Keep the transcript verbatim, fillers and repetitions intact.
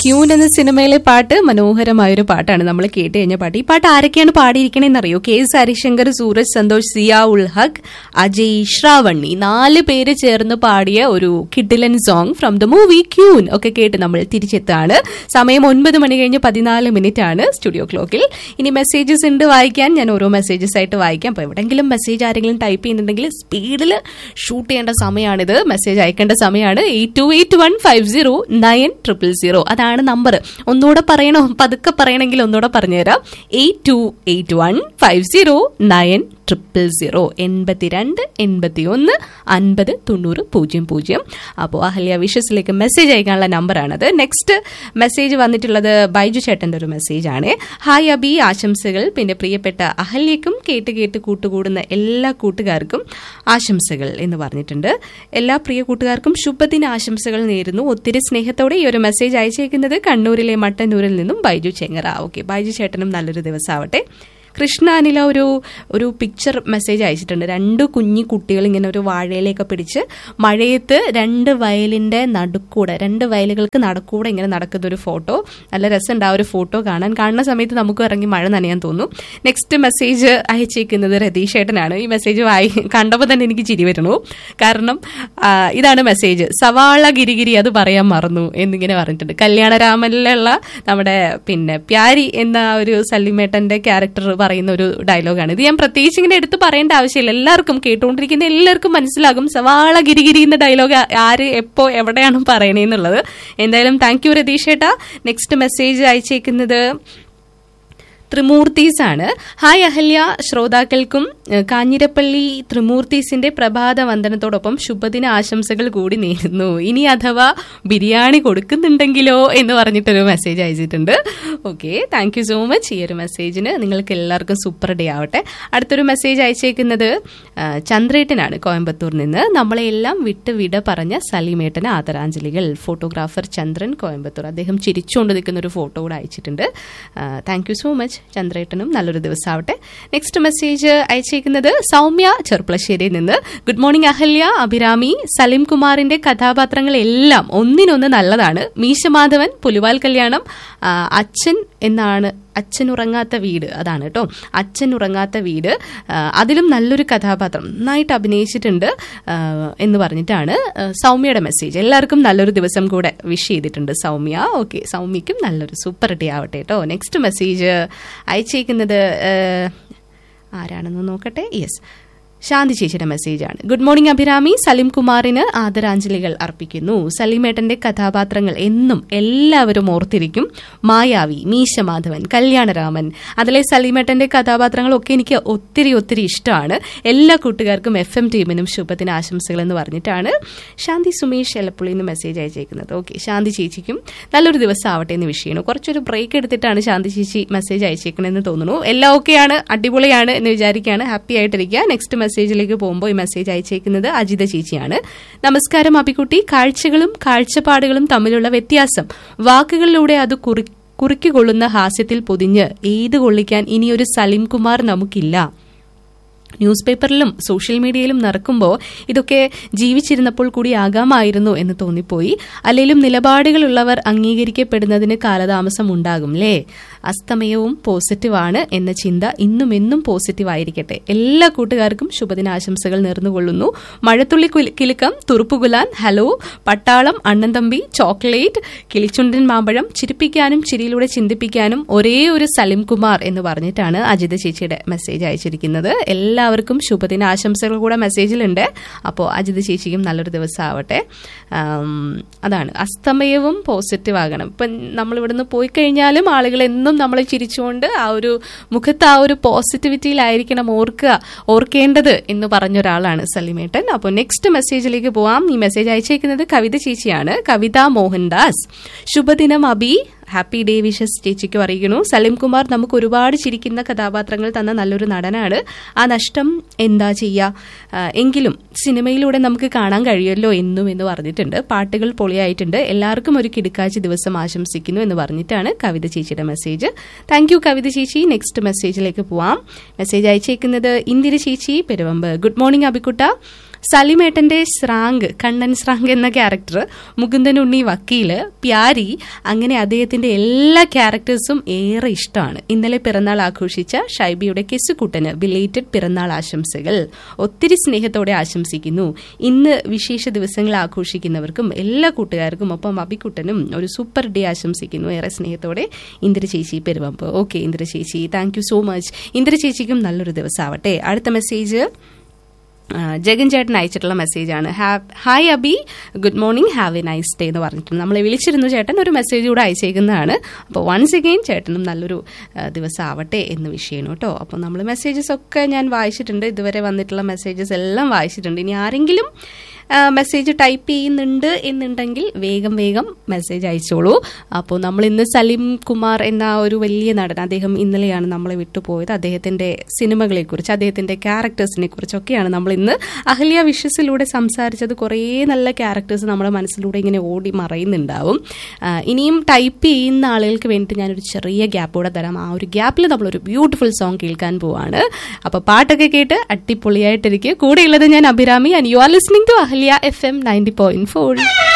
Queen എന്ന സിനിമയിലെ പാട്ട് മനോഹരമായൊരു പാട്ടാണ് നമ്മൾ കേട്ട് കഴിഞ്ഞ പാട്ട്. ഈ പാട്ട് ആരൊക്കെയാണ് പാടിയിരിക്കണേന്ന് അറിയോ? കെ എസ് ഹരിശങ്കർ, സൂരജ് സന്തോഷ്, സിയ ഉൽ ഹഖ്, അജയ് ശ്രാവണി, നാല് പേര് ചേർന്ന് പാടിയ ഒരു കിഡിലൻ song from the movie queen ഒക്കെ കേട്ട് നമ്മൾ തിരിച്ചെത്താണ്. സമയം ഒൻപത് മണി കഴിഞ്ഞ് പതിനാല് മിനിറ്റ് ആണ് സ്റ്റുഡിയോ ക്ലോക്കിൽ. ഇനി മെസ്സേജസ് ഉണ്ട് വായിക്കാൻ. ഞാൻ ഓരോ മെസ്സേജസ് ആയിട്ട് വായിക്കാം. അപ്പൊ എവിടെങ്കിലും മെസ്സേജ് ആരെങ്കിലും ടൈപ്പ് ചെയ്യുന്നുണ്ടെങ്കിൽ സ്പീഡിൽ ഷൂട്ട് ചെയ്യേണ്ട സമയമാണിത്. മെസ്സേജ് അയക്കേണ്ട സമയമാണ്. Eight to eight one five zero nine triple zero അതാണ് നമ്പർ. ഒന്നുകൂടെ പറയണോ? പതുക്കെ പറയണമെങ്കിൽ ഒന്നുകൂടെ പറഞ്ഞുതരാം. Eight to eight one five zero nine triple zero എൺപത്തിരണ്ട് എൺപത്തി ഒന്ന് അൻപത് തൊണ്ണൂറ് പൂജ്യം പൂജ്യം. അപ്പോൾ അഹല്യ വിഷസിലേക്ക് മെസ്സേജ് അയക്കാനുള്ള നമ്പറാണത്. നെക്സ്റ്റ് മെസ്സേജ് വന്നിട്ടുള്ളത് ബൈജു ചേട്ടന്റെ ഒരു മെസ്സേജ് ആണ്. ഹായ് അബി, ആശംസകൾ. പിന്നെ പ്രിയപ്പെട്ട അഹല്യക്കും കേട്ട് കേട്ട് കൂട്ടുകൂടുന്ന എല്ലാ കൂട്ടുകാർക്കും ആശംസകൾ എന്ന് പറഞ്ഞിട്ടുണ്ട്. എല്ലാ പ്രിയ കൂട്ടുകാർക്കും ശുഭദിന ആശംസകൾ നേരുന്നു. ഒത്തിരി സ്നേഹത്തോടെ ഈ ഒരു മെസ്സേജ് അയച്ചേക്കുന്നത് കണ്ണൂരിലെ മട്ടന്നൂരിൽ നിന്നും ബൈജു ചെങ്ങറ. ഓക്കെ, ബൈജു ചേട്ടനും നല്ലൊരു ദിവസമാവട്ടെ. കൃഷ്ണ അനില ഒരു ഒരു പിക്ചർ മെസ്സേജ് അയച്ചിട്ടുണ്ട്. രണ്ട് കുഞ്ഞി കുട്ടികൾ ഇങ്ങനെ ഒരു വാഴയിലേക്ക് പിടിച്ച് മഴയത്ത് രണ്ട് വയലിന്റെ നടുക്കൂടെ, രണ്ട് വയലുകൾക്ക് നടുക്കൂടെ ഇങ്ങനെ നടക്കുന്ന ഒരു ഫോട്ടോ. നല്ല രസമുണ്ട് ആ ഒരു ഫോട്ടോ കാണാൻ. കാണുന്ന സമയത്ത് നമുക്ക് ഇറങ്ങി മഴ നനയാൻ തോന്നും. Next message അയച്ചേക്കുന്നത് Ratheesh ഏട്ടനാണ്. ഈ മെസ്സേജ് വായി കണ്ടപ്പോൾ തന്നെ എനിക്ക് ചിരി വരുന്നു. കാരണം ഇതാണ് മെസ്സേജ്. സവാള ഗിരിഗിരി അത് പറയാൻ മറന്നു എന്നിങ്ങനെ പറഞ്ഞിട്ടുണ്ട്. കല്യാണരാമനിലുള്ള നമ്മുടെ പിന്നെ പ്യാരി എന്ന ഒരു സലിമേട്ടന്റെ ക്യാരക്ടർ പറയുന്ന ഒരു ഡയലോഗാണ് ഇത്. ഞാൻ പ്രത്യേകിച്ച് ഇങ്ങനെ എടുത്ത് പറയേണ്ട ആവശ്യമില്ല. എല്ലാവർക്കും, കേട്ടുകൊണ്ടിരിക്കുന്ന എല്ലാവർക്കും മനസ്സിലാകും സവാള ഗിരിഗിരി എന്ന ഡയലോഗ് ആര് എപ്പോ എവിടെയാണ് പറയണേന്നുള്ളത്. എന്തായാലും താങ്ക് യു രതീഷ് ഏട്ടാ. നെക്സ്റ്റ് മെസ്സേജ് അയച്ചേക്കുന്നത് ത്രിമൂർത്തീസ് ആണ്. ഹായ് അഹല്യ, ശ്രോതാക്കൾക്കും കാഞ്ഞിരപ്പള്ളി ത്രിമൂർത്തീസിന്റെ പ്രഭാത വന്ദനത്തോടൊപ്പം ശുഭദിന ആശംസകൾ കൂടി നേരുന്നു. ഇനി അഥവാ ബിരിയാണി കൊടുക്കുന്നുണ്ടെങ്കിലോ എന്ന് പറഞ്ഞിട്ടൊരു മെസ്സേജ് അയച്ചിട്ടുണ്ട്. Okay, thank you so much ഈ ഒരു മെസ്സേജിന്. നിങ്ങൾക്ക് എല്ലാവർക്കും സൂപ്പർ ഡേ ആവട്ടെ. അടുത്തൊരു മെസ്സേജ് അയച്ചേക്കുന്നത് ചന്ദ്രേട്ടനാണ്, കോയമ്പത്തൂർ നിന്ന്. നമ്മളെല്ലാം വിട്ട് വിട പറഞ്ഞ സലീമേട്ടന് ആദരാഞ്ജലികൾ. ഫോട്ടോഗ്രാഫർ ചന്ദ്രൻ, കോയമ്പത്തൂർ. അദ്ദേഹം ചിരിച്ചുകൊണ്ട് നിൽക്കുന്ന ഒരു ഫോട്ടോ കൂടെ അയച്ചിട്ടുണ്ട്. Thank you so much ചന്ദ്രേട്ടനും. നല്ലൊരു ദിവസമാവട്ടെ. നെക്സ്റ്റ് മെസ്സേജ് അയച്ചേക്കുന്നത് സൗമ്യ, ചെർപ്പളശ്ശേരിയിൽ നിന്ന്. ഗുഡ് മോർണിംഗ് അഹല്യ, അഭിരാമി, സലീം കുമാറിന്റെ കഥാപാത്രങ്ങൾ എല്ലാം ഒന്നിനൊന്ന് നല്ലതാണ്. മീശമാധവൻ, പുലിവാൽ കല്യാണം, അച്ഛൻ എന്നാണ് അച്ഛൻ ഉറങ്ങാത്ത വീട്, അതാണ് കേട്ടോ, അച്ഛൻ ഉറങ്ങാത്ത വീട്. അതിലും നല്ലൊരു കഥാപാത്രം നന്നായിട്ട് അഭിനയിച്ചിട്ടുണ്ട് എന്ന് പറഞ്ഞിട്ടാണ് സൗമ്യയുടെ മെസ്സേജ്. എല്ലാവർക്കും നല്ലൊരു ദിവസം കൂടെ വിഷ് ചെയ്തിട്ടുണ്ട് സൗമ്യ. ഓക്കെ, സൗമ്യക്കും നല്ലൊരു സൂപ്പർ ഡേ ആവട്ടെ കേട്ടോ. നെക്സ്റ്റ് മെസ്സേജ് അയച്ചേക്കുന്നത് ആരാണെന്ന് നോക്കട്ടെ. യെസ്, ശാന്തി ചേച്ചിയുടെ മെസ്സേജാണ്. ഗുഡ് മോർണിംഗ് അഭിരാമി, സലീം കുമാറിന് ആദരാഞ്ജലികൾ അർപ്പിക്കുന്നു. സലീമേട്ടന്റെ കഥാപാത്രങ്ങൾ എന്നും എല്ലാവരും ഓർത്തിരിക്കും. മായാവി, മീശമാധവൻ, കല്യാണരാമൻ, അതിലെ സലീമേട്ടന്റെ കഥാപാത്രങ്ങളൊക്കെ എനിക്ക് ഒത്തിരി ഒത്തിരി ഇഷ്ടമാണ്. എല്ലാ കൂട്ടുകാർക്കും എഫ് എം ടീമിനും ശുഭദിന ആശംസകൾ എന്ന് പറഞ്ഞിട്ടാണ് ശാന്തി സുമേഷ് എലപ്പുള്ളിന്ന് മെസ്സേജ് അയച്ചേക്കുന്നത്. ഓക്കെ, ശാന്തി ചേച്ചിക്കും നല്ലൊരു ദിവസം ആവട്ടെ എന്ന് വിഷ് ചെയ്യണം. കുറച്ചൊരു ബ്രേക്ക് എടുത്തിട്ടാണ് ശാന്തി ചേച്ചി മെസ്സേജ് അയച്ചേക്കണമെന്ന് തോന്നുന്നു. എല്ലാം ഓക്കെയാണ്, അടിപൊളിയാണ് എന്ന് വിചാരിക്കുകയാണ്. ഹാപ്പി ആയിട്ടിരിക്കുക. നെക്സ്റ്റ് മെസ്സേജിലേക്ക് പോകുമ്പോൾ ഈ മെസ്സേജ് അയച്ചേക്കുന്നത് അജിത ചേച്ചിയാണ്. നമസ്കാരം അബിക്കുട്ടി, കാഴ്ചകളും കാഴ്ചപ്പാടുകളും തമ്മിലുള്ള വ്യത്യാസം വാക്കുകളിലൂടെ അത് കുറി കുറിക്കുകൊള്ളുന്ന ഹാസ്യത്തിൽ പൊതിഞ്ഞ് ഏത് കൊള്ളിക്കാൻ ഇനിയൊരു സലീം കുമാർ നമുക്കില്ല. ന്യൂസ് പേപ്പറിലും സോഷ്യൽ മീഡിയയിലും നടക്കുമ്പോൾ ഇതൊക്കെ ജീവിച്ചിരുന്നപ്പോൾ കൂടി ആകാമായിരുന്നു എന്ന് തോന്നിപ്പോയി. അല്ലെങ്കിലും നിലപാടുകളുള്ളവർ അംഗീകരിക്കപ്പെടുന്നതിന് കാലതാമസം ഉണ്ടാകും അല്ലേ. അസ്തമയവും പോസിറ്റീവാണ് എന്ന ചിന്ത ഇന്നും എന്നും പോസിറ്റീവ് ആയിരിക്കട്ടെ. എല്ലാ കൂട്ടുകാർക്കും ശുഭദിനാശംസകൾ നേർന്നുകൊള്ളുന്നു. മഴത്തുള്ളി കിലുക്കം, തുറുപ്പുകുലാൻ, ഹലോ, പട്ടാളം, അണ്ണൻതമ്പി, ചോക്ലേറ്റ്, കിളിച്ചുണ്ടൻ മാമ്പഴം, ചിരിപ്പിക്കാനും ചിരിയിലൂടെ ചിന്തിപ്പിക്കാനും ഒരേ ഒരു സലീം കുമാർ എന്ന് പറഞ്ഞിട്ടാണ് അജിത ചേച്ചിയുടെ മെസ്സേജ് അയച്ചിരിക്കുന്നത്. എല്ലാ എല്ലാവർക്കും ശുഭദിന ആശംസകൾ കൂടെ മെസ്സേജിലുണ്ട്. അപ്പോൾ അജിത ചേച്ചിക്കും നല്ലൊരു ദിവസം ആവട്ടെ. അതാണ്, അസ്തമയവും പോസിറ്റീവ് ആകണം. ഇപ്പം നമ്മളിവിടുന്ന് പോയി കഴിഞ്ഞാലും ആളുകൾ എന്നും നമ്മളെ ചിരിച്ചുകൊണ്ട് ആ ഒരു മുഖത്ത് ആ ഒരു പോസിറ്റിവിറ്റിയിലായിരിക്കണം ഓർക്കുക ഓർക്കേണ്ടത് എന്ന് പറഞ്ഞൊരാളാണ് സലീമേട്ടൻ. അപ്പോൾ നെക്സ്റ്റ് മെസ്സേജിലേക്ക് പോവാം. ഈ മെസ്സേജ് അയച്ചേക്കുന്നത് കവിത ചേച്ചിയാണ്. കവിത മോഹൻദാസ്. ശുഭദിനം അബി, ഹാപ്പി ഡേ വിഷസ് ചേച്ചിക്ക് അറിയിക്കുന്നു. സലീം കുമാർ നമുക്ക് ഒരുപാട് ചിരിക്കുന്ന കഥാപാത്രങ്ങൾ തന്ന നല്ലൊരു നടനാണ്. ആ നഷ്ടം എന്താ ചെയ്യുക, എങ്കിലും സിനിമയിലൂടെ നമുക്ക് കാണാൻ കഴിയുമല്ലോ എന്നും എന്ന് പറഞ്ഞിട്ടുണ്ട്. പാട്ടുകൾ പൊളിയായിട്ടുണ്ട്. എല്ലാവർക്കും ഒരു കിടുക്കാഴ്ച ദിവസം ആശംസിക്കുന്നു എന്ന് പറഞ്ഞിട്ടാണ് കവിത ചേച്ചിയുടെ മെസ്സേജ്. താങ്ക് യു കവിത ചേച്ചി. നെക്സ്റ്റ് മെസ്സേജിലേക്ക് പോവാം. മെസ്സേജ് അയച്ചേക്കുന്നത് ഇന്ദിര ചേച്ചി, പെരുവമ്പ്. ഗുഡ് മോർണിംഗ് അബിക്കുട്ട, സലിമേട്ടന്റെ ശ്രാങ്ക്, കണ്ണൻ ശ്രാങ്ക് എന്ന ക്യാരക്ടർ, മുകുന്ദൻ ഉണ്ണി വക്കീല്, പ്യാരി, അങ്ങനെ അദ്ദേഹത്തിന്റെ എല്ലാ ക്യാരക്ടേഴ്സും ഏറെ ഇഷ്ടമാണ്. ഇന്നലെ പിറന്നാൾ ആഘോഷിച്ച ഷൈബിയുടെ കെസുകൂട്ടന് ബിലേറ്റഡ് പിറന്നാൾ ആശംസകൾ. ഒത്തിരി സ്നേഹത്തോടെ ആശംസിക്കുന്നു. ഇന്ന് വിശേഷ ദിവസങ്ങൾ ആഘോഷിക്കുന്നവർക്കും എല്ലാ കൂട്ടുകാർക്കും ഒപ്പം അബിക്കുട്ടനും ഒരു സൂപ്പർ ഡേ ആശംസിക്കുന്നു. ഏറെ സ്നേഹത്തോടെ ഇന്ദിര ചേച്ചി പെരുവമ്പ്. ഓക്കെ ഇന്ദിര ചേച്ചി, thank you so much. Indira ചേച്ചിക്കും നല്ലൊരു ദിവസം ആവട്ടെ. അടുത്ത മെസ്സേജ് ജഗൻ ചേട്ടൻ അയച്ചിട്ടുള്ള മെസ്സേജാണ്. Hi Abi, good morning, have A nice day എന്ന് പറഞ്ഞിട്ടുണ്ട്. നമ്മളെ വിളിച്ചിരുന്നു ചേട്ടൻ, ഒരു മെസ്സേജ് കൂടെ അയച്ചേക്കുന്നതാണ്. അപ്പോൾ വൺസ് അഗെയിൻ ചേട്ടനും നല്ലൊരു ദിവസം ആവട്ടെ എന്ന് വിഷയം കേട്ടോ. അപ്പോൾ നമ്മൾ മെസ്സേജസ് ഒക്കെ ഞാൻ വായിച്ചിട്ടുണ്ട്, ഇതുവരെ വന്നിട്ടുള്ള മെസ്സേജസ് എല്ലാം വായിച്ചിട്ടുണ്ട്. ഇനി ആരെങ്കിലും മെസ്സേജ് ടൈപ്പ് ചെയ്യുന്നുണ്ട് എന്നുണ്ടെങ്കിൽ വേഗം വേഗം മെസ്സേജ് അയച്ചോളൂ. അപ്പോൾ നമ്മൾ ഇന്ന് സലീം കുമാർ എന്ന ഒരു വലിയ നടൻ, അദ്ദേഹം ഇന്നലെയാണ് നമ്മളെ വിട്ടുപോയത്. അദ്ദേഹത്തിന്റെ സിനിമകളെക്കുറിച്ച്, അദ്ദേഹത്തിന്റെ ക്യാരക്ടേഴ്സിനെ കുറിച്ചൊക്കെയാണ് നമ്മൾ ഇന്ന് അഹല്യ വിഷസിലൂടെ സംസാരിച്ചത്. കുറേ നല്ല ക്യാരക്ടേഴ്സ് നമ്മുടെ മനസ്സിലൂടെ ഇങ്ങനെ ഓടി മറയുന്നുണ്ടാവും. ഇനിയും ടൈപ്പ് ചെയ്യുന്ന ആളുകൾക്ക് വേണ്ടിയിട്ട് ഞാനൊരു ചെറിയ ഗ്യാപ്പ് കൂടെ തരാം. ആ ഒരു ഗ്യാപ്പിൽ നമ്മളൊരു ബ്യൂട്ടിഫുൾ സോങ് കേൾക്കാൻ പോവാണ്. അപ്പോൾ പാട്ടൊക്കെ കേട്ട് അടിപൊളിയായിട്ടിരിക്കുക. കൂടെയുള്ളത് ഞാൻ Abhirami, and you are listening to Ahalya F M ninety point four.